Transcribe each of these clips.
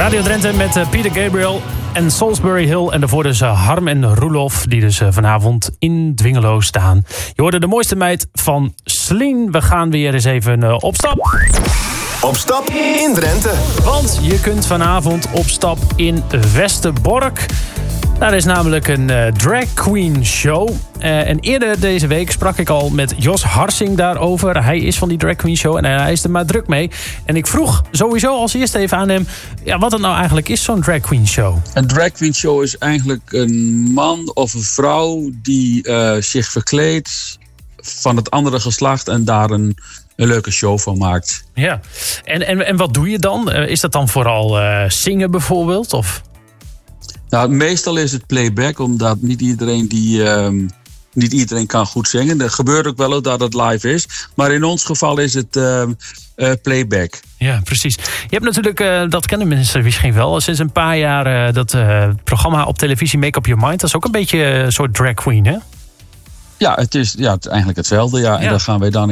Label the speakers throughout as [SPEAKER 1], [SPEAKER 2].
[SPEAKER 1] Radio Drenthe met Peter Gabriel en Salisbury Hill. En daarvoor dus Harm en Roelof, die dus vanavond in Dwingelo staan. Je hoorde de mooiste meid van Celine. We gaan weer eens even op stap.
[SPEAKER 2] Op stap in Drenthe.
[SPEAKER 1] Want je kunt vanavond op stap in Westerbork. Daar is namelijk een drag queen show. En eerder deze week sprak ik al met Jos Harsing daarover. Hij is van die drag queen show en hij is er maar druk mee. En ik vroeg sowieso als eerste even aan hem... Ja, wat het nou eigenlijk is, zo'n drag queen show.
[SPEAKER 3] Een drag queen show is eigenlijk een man of een vrouw... die zich verkleedt van het andere geslacht... en daar een leuke show van maakt.
[SPEAKER 1] Ja, en wat doe je dan? Is dat dan vooral zingen bijvoorbeeld? Of...
[SPEAKER 3] Nou, meestal is het playback, omdat niet iedereen kan goed zingen. Er gebeurt ook wel dat het live is. Maar in ons geval is het playback.
[SPEAKER 1] Ja, precies. Je hebt natuurlijk, dat kennen mensen misschien wel... sinds een paar jaar dat programma op televisie Make Up Your Mind. Dat is ook een beetje een soort drag queen, hè?
[SPEAKER 3] Ja, het is eigenlijk hetzelfde. Ja. En dan gaan wij dan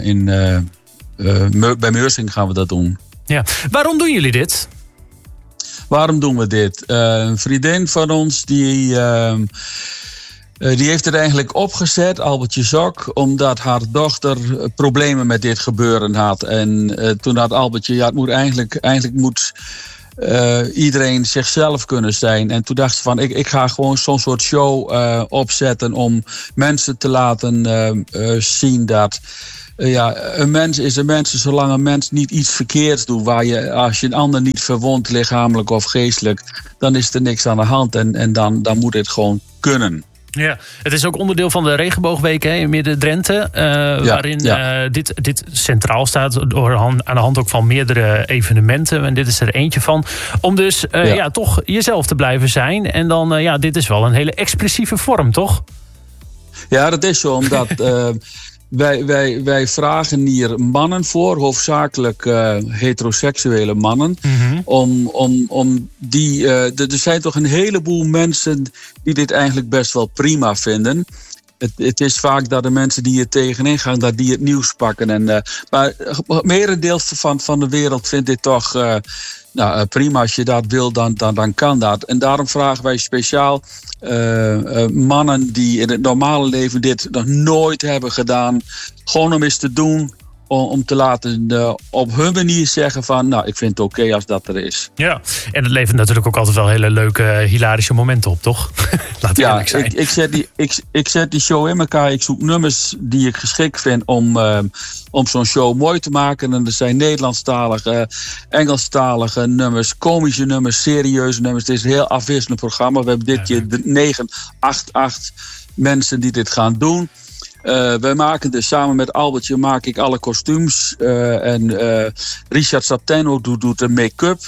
[SPEAKER 3] bij Meursing gaan we dat doen.
[SPEAKER 1] Ja. Waarom doen jullie dit?
[SPEAKER 3] Waarom doen we dit? Een vriendin van ons die heeft het eigenlijk opgezet, Albertje Zok, omdat haar dochter problemen met dit gebeuren had. En toen had Albertje, het moet eigenlijk moet iedereen zichzelf kunnen zijn. En toen dacht ze van, ik ga gewoon zo'n soort show opzetten om mensen te laten zien dat... een mens is een mens zolang een mens niet iets verkeerds doet. Als je een ander niet verwondt, lichamelijk of geestelijk... dan is er niks aan de hand en dan moet het gewoon kunnen.
[SPEAKER 1] Ja, het is ook onderdeel van de Regenboogweek in Midden-Drenthe. Waarin dit centraal staat aan de hand ook van meerdere evenementen. En dit is er eentje van. Om dus toch jezelf te blijven zijn. En dan, dit is wel een hele expressieve vorm, toch?
[SPEAKER 3] Ja, dat is zo, omdat... Wij vragen hier mannen voor, hoofdzakelijk heteroseksuele mannen. Mm-hmm. Er zijn toch een heleboel mensen die dit eigenlijk best wel prima vinden. Het is vaak dat de mensen die er tegenin gaan, dat die het nieuws pakken. Maar het merendeel van de wereld vindt dit toch prima. Als je dat wil, dan kan dat. En daarom vragen wij speciaal mannen die in het normale leven dit nog nooit hebben gedaan. Gewoon om eens te doen. Om te laten op hun manier zeggen van... ik vind het oké als dat er is. Ja,
[SPEAKER 1] en het levert natuurlijk ook altijd wel hele leuke, hilarische momenten op, toch? Laten we eerlijk zijn.
[SPEAKER 3] Ik zet die show in elkaar. Ik zoek nummers die ik geschikt vind om zo'n show mooi te maken. En er zijn Nederlandstalige, Engelstalige nummers... komische nummers, serieuze nummers. Het is een heel afwisselend programma. We hebben dit keer 8 mensen die dit gaan doen... wij maken dus samen met Albertje maak ik alle kostuums. En Richard Sateno doet de make-up.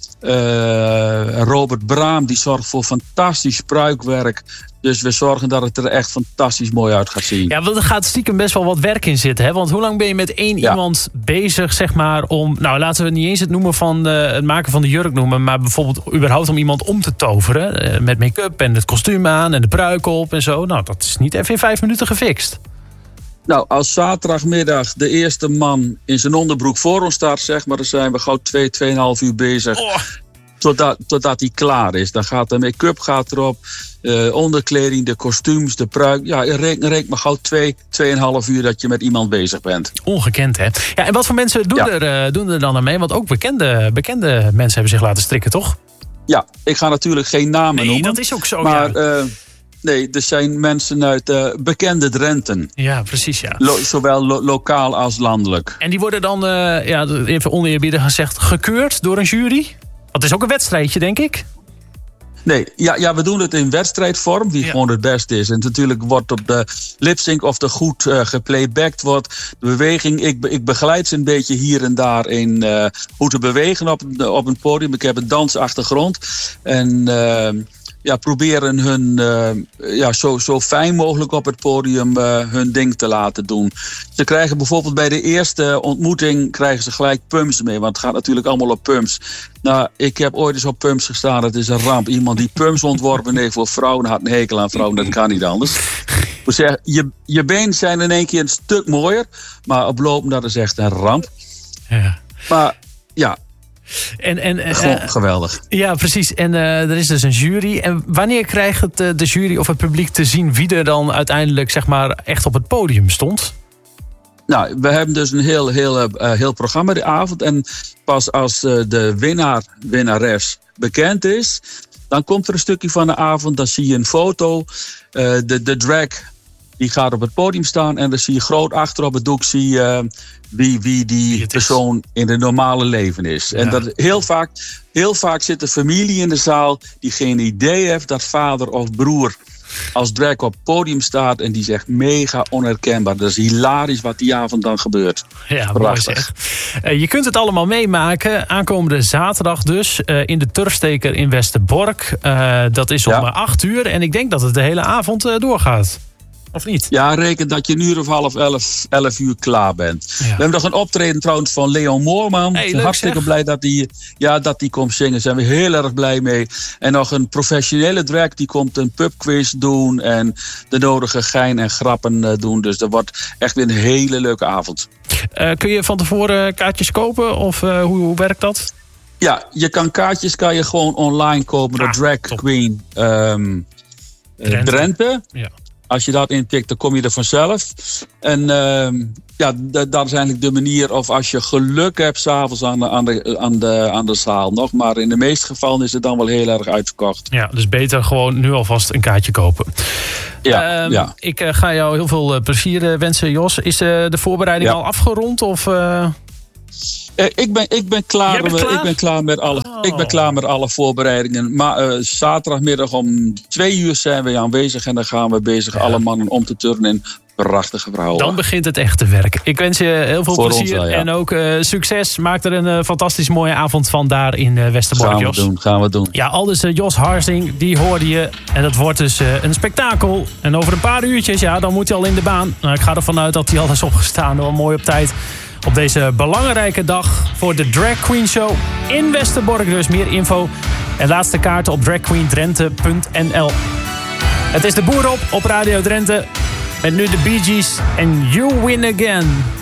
[SPEAKER 3] Robert Braam die zorgt voor fantastisch pruikwerk. Dus we zorgen dat het er echt fantastisch mooi uit gaat zien.
[SPEAKER 1] Ja, want er gaat stiekem best wel wat werk in zitten. Hè? Want hoe lang ben je met één iemand bezig, zeg maar, om... Nou, laten we niet eens het noemen van het maken van de jurk noemen... maar bijvoorbeeld überhaupt om iemand om te toveren. Met make-up en het kostuum aan en de pruik op en zo. Nou, dat is niet even in 5 minuten gefixt.
[SPEAKER 3] Nou, als zaterdagmiddag de eerste man in zijn onderbroek voor ons staat... zeg maar, dan zijn we gauw 2,5 uur bezig... Oh. Totdat hij klaar is. Dan gaat de make-up erop. Onderkleding, de kostuums, de pruik. Ja, reken maar gauw 2,5 uur dat je met iemand bezig bent.
[SPEAKER 1] Ongekend, hè? Ja, en wat voor mensen doen er dan aan mee? Want ook bekende mensen hebben zich laten strikken, toch?
[SPEAKER 3] Ja, ik ga natuurlijk geen namen noemen.
[SPEAKER 1] Nee, dat is ook zo,
[SPEAKER 3] maar, nee, er zijn mensen uit bekende Drenten.
[SPEAKER 1] Ja, precies, ja.
[SPEAKER 3] Zowel lokaal als landelijk.
[SPEAKER 1] En die worden dan, even oneerbiedig gezegd, gekeurd door een jury? Want het is ook een wedstrijdje, denk ik?
[SPEAKER 3] Nee, we doen het in wedstrijdvorm, die gewoon het beste is. En natuurlijk wordt op de lip-sync of er goed geplaybacked wordt. De beweging, ik begeleid ze een beetje hier en daar in hoe te bewegen op een podium. Ik heb een dansachtergrond. En... proberen hun zo fijn mogelijk op het podium hun ding te laten doen. Ze krijgen bijvoorbeeld bij de eerste ontmoeting krijgen ze gelijk pumps mee. Want het gaat natuurlijk allemaal op pumps. Nou, ik heb ooit eens op pumps gestaan. Het is een ramp. Iemand die pumps ontworpen heeft voor vrouwen had een hekel aan vrouwen. Dat kan niet anders. Ik zeggen, je benen zijn in één keer een stuk mooier. Maar op lopen, dat is echt een ramp.
[SPEAKER 1] Ja.
[SPEAKER 3] Maar ja... Geweldig.
[SPEAKER 1] Ja, precies. En er is dus een jury. En wanneer krijgt de jury of het publiek te zien wie er dan uiteindelijk zeg maar echt op het podium stond?
[SPEAKER 3] Nou, we hebben dus een heel programma die avond. En pas als de winnares bekend is, dan komt er een stukje van de avond. Dan zie je een foto. De drag die gaat op het podium staan. En dan zie je groot achter op het doek wie die persoon in het normale leven is. Ja. En dat heel vaak zit de familie in de zaal die geen idee heeft dat vader of broer als drag op het podium staat en die zegt mega onherkenbaar. Dat is hilarisch wat die avond dan gebeurt.
[SPEAKER 1] Ja, prachtig. Je kunt het allemaal meemaken. Aankomende zaterdag dus in de Turfsteker in Westerbork. Dat is om 8:00 en ik denk dat het de hele avond doorgaat. Of niet?
[SPEAKER 3] Ja, reken dat je een uur of 11 uur klaar bent. Ja. We hebben nog een optreden trouwens van Leon Moorman.
[SPEAKER 1] Hey,
[SPEAKER 3] hartstikke blij dat die komt zingen. Daar zijn we heel erg blij mee. En nog een professionele drag die komt een pubquiz doen. En de nodige gein en grappen doen. Dus dat wordt echt weer een hele leuke avond.
[SPEAKER 1] Kun je van tevoren kaartjes kopen? Of hoe werkt dat?
[SPEAKER 3] Ja, kaartjes kan je gewoon online kopen. De Drag Queen Drenthe. Ja. Als je dat intikt, dan kom je er vanzelf. En dat is eigenlijk de manier. Of als je geluk hebt, 's avonds aan de zaal nog. Maar in de meeste gevallen is het dan wel heel erg uitverkocht.
[SPEAKER 1] Ja, dus beter gewoon nu alvast een kaartje kopen. Ja. Ik ga jou heel veel plezier wensen, Jos. Is de voorbereiding al afgerond? Of...
[SPEAKER 3] Ik ben klaar met alle voorbereidingen. Maar zaterdagmiddag om 2:00 zijn we aanwezig. En dan gaan we bezig alle mannen om te turnen in prachtige vrouwen.
[SPEAKER 1] Dan begint het echte werk. Ik wens je heel veel plezier en ook succes. Maak er een fantastisch mooie avond van daar in Westerbork, Jos.
[SPEAKER 3] Gaan we doen.
[SPEAKER 1] Ja, al dus Jos Harsing, die hoorde je. En dat wordt dus een spektakel. En over een paar uurtjes, dan moet hij al in de baan. Nou, ik ga ervan uit dat hij al is opgestaan. Wel mooi op tijd. Op deze belangrijke dag voor de Drag Queen Show in Westerbork. Dus meer info en laatste kaarten op dragqueendrenthe.nl. Het is de Boer op Radio Drenthe. Met nu de Bee Gees en You Win Again.